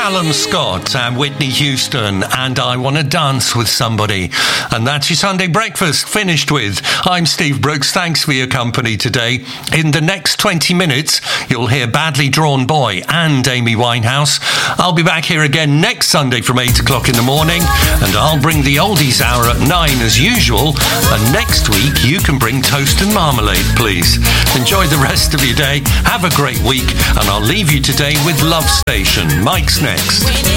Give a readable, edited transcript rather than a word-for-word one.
Callum Scott and Whitney Houston, and I Want to Dance with Somebody. And that's your Sunday breakfast finished with. I'm Steve Brooks. Thanks for your company today. In the next 20 minutes, you'll hear Badly Drawn Boy and Amy Winehouse. I'll be back here again next Sunday from 8 o'clock in the morning, and I'll bring the oldies hour at 9 as usual. And next week, you can bring toast and marmalade, please. Enjoy the rest of your day. Have a great week, and I'll leave you today with Love Station. Mike's next.